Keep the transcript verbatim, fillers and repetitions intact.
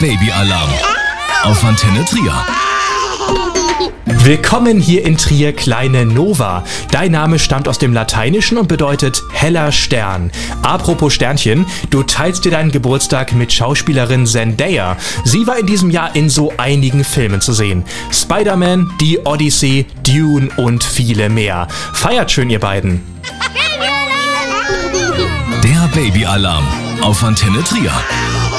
Babyalarm auf Antenne Trier. Willkommen hier in Trier, kleine Nova. Dein Name stammt aus dem Lateinischen und bedeutet heller Stern. Apropos Sternchen, du teilst dir deinen Geburtstag mit Schauspielerin Zendaya. Sie war in diesem Jahr in so einigen Filmen zu sehen. Spider-Man, die Odyssey, Dune und viele mehr. Feiert schön, ihr beiden. Der Babyalarm auf Antenne Trier.